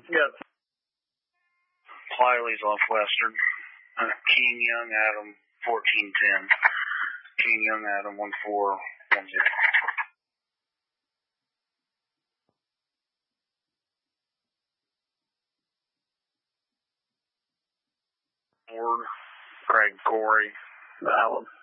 Yep. Pliley's off Western. King Young Adam 1410. King Young Adam 1410. Ford, Craig Corey, Allen.